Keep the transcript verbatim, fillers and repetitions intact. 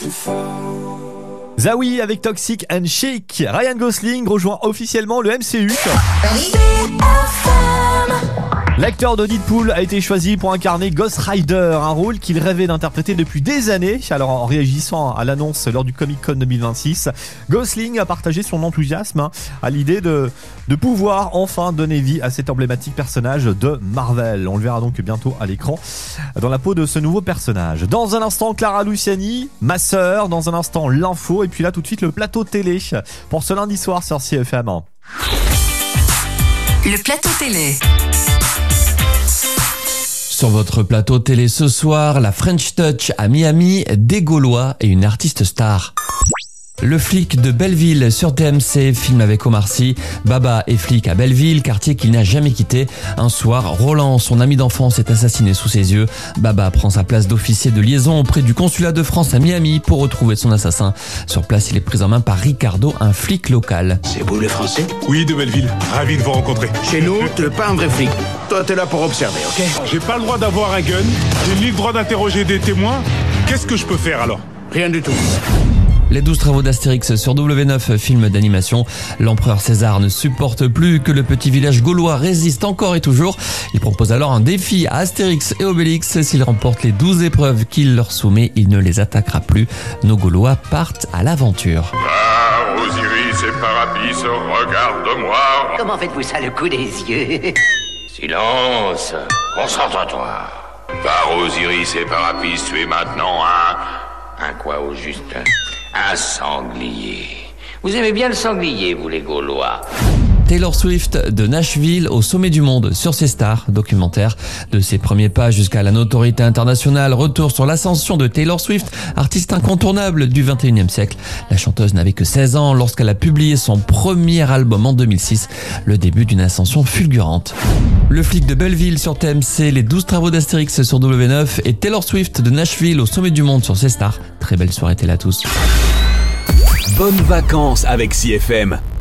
Zawi avec Toxic and Chic. Ryan Gosling rejoint officiellement le M C U. L'acteur de Deadpool a été choisi pour incarner Ghost Rider, un rôle qu'il rêvait d'interpréter depuis des années. Alors en réagissant à l'annonce lors du Comic Con deux mille vingt-six, Gosling a partagé son enthousiasme à l'idée de, de pouvoir enfin donner vie à cet emblématique personnage de Marvel. On le verra donc bientôt à l'écran dans la peau de ce nouveau personnage. Dans un instant, Clara Luciani, ma sœur. Dans un instant, l'info. Et puis là, tout de suite, le plateau télé pour ce lundi soir sur C F M. Le plateau télé. Sur votre plateau télé ce soir, la French Touch à Miami, des Gaulois et une artiste star. Le flic de Belleville sur T M C, film avec Omar Sy. Baba est flic à Belleville, quartier qu'il n'a jamais quitté. Un soir, Roland, son ami d'enfance, est assassiné sous ses yeux. Baba prend sa place d'officier de liaison auprès du consulat de France à Miami pour retrouver son assassin. Sur place, il est pris en main par Ricardo, un flic local. C'est vous les Français? Oui, de Belleville. Ravi de vous rencontrer. Chez nous, t'es pas un vrai flic. Toi, t'es là pour observer, ok? J'ai pas le droit d'avoir un gun, j'ai ni le droit d'interroger des témoins. Qu'est-ce que je peux faire alors? Rien du tout. Les douze travaux d'Astérix sur W neuf, film d'animation. L'empereur César ne supporte plus que le petit village gaulois résiste encore et toujours. Il propose alors un défi à Astérix et Obélix. S'ils remportent les douze épreuves qu'il leur soumet, il ne les attaquera plus. Nos Gaulois partent à l'aventure. Ah, Osiris et Parapis, regarde-moi. Comment faites-vous ça, le coup des yeux? Silence, concentre-toi. Par Osiris et Parapis, tu es maintenant un... Un quoi au juste? Un sanglier. Vous aimez bien le sanglier, vous les Gaulois. Taylor Swift de Nashville au sommet du monde sur ses stars, documentaire de ses premiers pas jusqu'à la notoriété internationale. Retour sur l'ascension de Taylor Swift, artiste incontournable du vingt et unième siècle. La chanteuse n'avait que seize ans lorsqu'elle a publié son premier album en deux mille six, le début d'une ascension fulgurante. Le flic de Belleville sur T M C, les douze travaux d'Astérix sur W neuf et Taylor Swift de Nashville au sommet du monde sur ses stars. Très belle soirée télé à tous. Bonnes vacances avec C F M.